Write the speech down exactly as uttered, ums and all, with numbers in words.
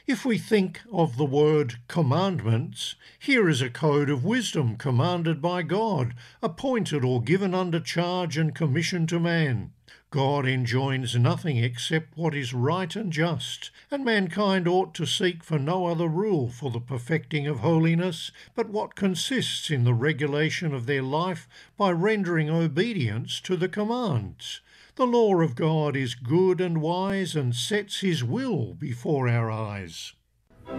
If we think of the word commandments, here is a code of wisdom commanded by God, appointed or given under charge and commission to man. God enjoins nothing except what is right and just, and mankind ought to seek for no other rule for the perfecting of holiness, but what consists in the regulation of their life by rendering obedience to the commands. The law of God is good and wise and sets his will before our eyes.